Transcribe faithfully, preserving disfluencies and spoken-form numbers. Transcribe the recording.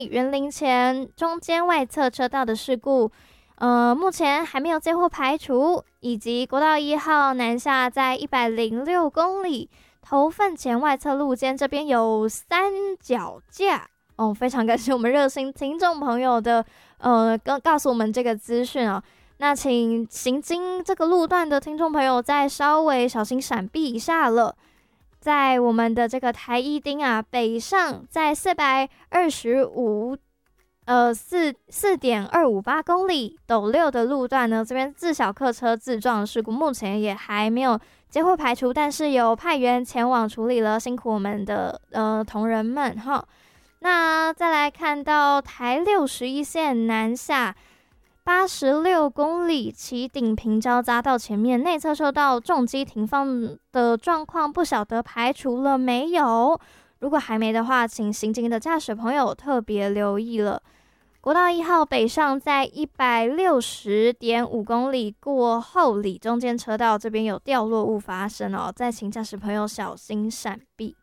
园林前中间外侧车道的事故，呃，目前还没有接获排除，以及国道一号南下在一百零六公里头份前外侧路肩这边有三脚架哦，非常感谢我们热心听众朋友的呃告告诉我们这个资讯哦。那请行经这个路段的听众朋友再稍微小心闪避一下了。在我们的这个台一丁啊，北上在四百二十五呃四四点二五八公里斗六的路段呢，这边自小客车自撞事故目前也还没有接获排除，但是有派员前往处理了，辛苦我们的呃同仁们哈。那再来看到台六十一线南下八十六公里起顶平交匝道前面内侧受到重机停放的状况，不晓得排除了没有？如果还没的话，请行经的驾驶朋友特别留意了。国道一号北上在一百六十点五公里过后里中间车道这边有掉落物发生哦，再请驾驶朋友小心闪避。